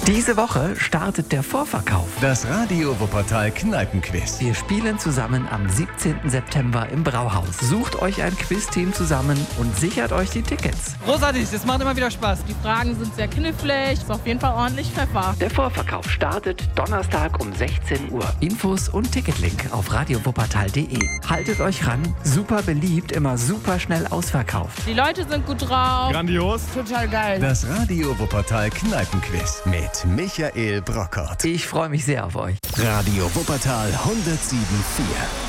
Diese Woche startet der Vorverkauf. Das Radio Wuppertal Kneipenquiz. Wir spielen zusammen am 17. September im Brauhaus. Sucht euch ein Quizteam zusammen und sichert euch die Tickets. Großartig, das macht immer wieder Spaß. Die Fragen sind sehr knifflig, ist auf jeden Fall ordentlich Pfeffer. Der Vorverkauf startet Donnerstag um 16 Uhr. Infos und Ticketlink auf radiowuppertal.de. Haltet euch ran, super beliebt, immer super schnell ausverkauft. Die Leute sind gut drauf. Grandios. Total geil. Das Radio Wuppertal Kneipenquiz mit Michael Brockert. Ich freue mich sehr auf euch. Radio Wuppertal 107.4.